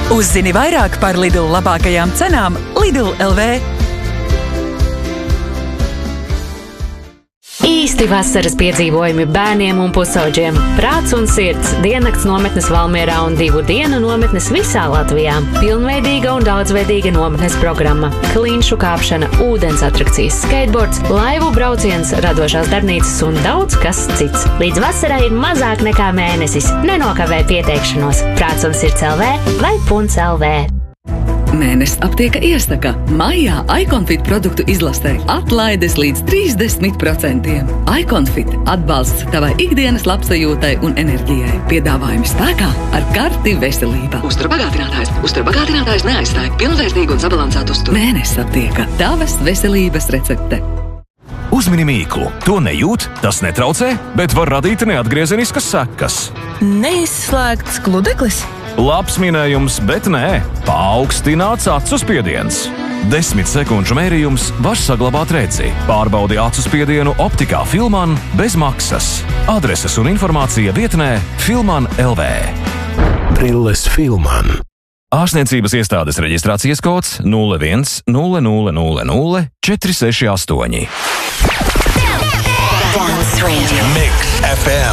Uzzini vairāk par Lidl labākajām cenām Lidl LV. Īsti vasaras piedzīvojumi bērniem un pusauģiem. Prāts un sirds, diennakts nometnes Valmierā un 2 dienu nometnes visā Latvijā. Pilnveidīga un daudzveidīga nometnes programma. Klinšu kāpšana, ūdens atrakcijas, skateboards, laivu brauciens, radošās darbnīcas un daudz kas cits. Līdz vasarai ir mazāk nekā mēnesis. Nenokavē pieteikšanos. Prāts un sirds LV vai .lv. Mēnesis aptieka iesaka maijā Iconfit produktu izlastē atlaides līdz 30%. Iconfit atbalsts tavai ikdienas labsajūtai un enerģijai. Piedāvājumi spēkā ar karti veselība. Uzturbagātinātājs neaizstāja pilnvērtīgu un sabalansētu uzturu. Mēnesis aptieka tavas veselības recepte. Uzmini mīklu. To nejūt, tas netraucē, bet var radīt neatgriezeniskas sekas. Neizslēgts gludeklis? Labs minējums, bet nē. Paaugstināts acu spiediens. 10 sekundžu mērījums var saglabāt redzi. Pārbaudi acu spiedienu optikā Filman bez maksas. Adreses un informācija vietnē Filman LV. Brilles Filman. Ārstniecības iestādes reģistrācijas kods 01 0000 468. Mix FM.